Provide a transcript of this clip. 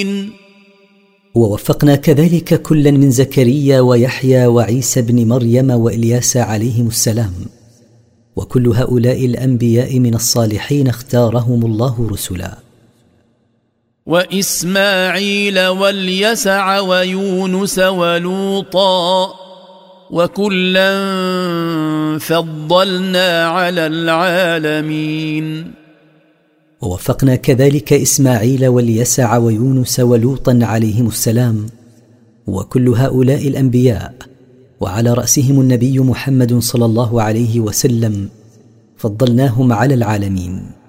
ووفقنا كذلك كلا من زكريا ويحيى وعيسى بن مريم وإلياس عليهم السلام، وكل هؤلاء الأنبياء من الصالحين اختارهم الله رسلا. وإسماعيل واليسع ويونس ولوطا وكلا فضلنا على العالمين. ووفقنا كذلك إسماعيل واليسع ويونس ولوطا عليهم السلام، وكل هؤلاء الأنبياء وعلى رأسهم النبي محمد صلى الله عليه وسلم فضلناهم على العالمين.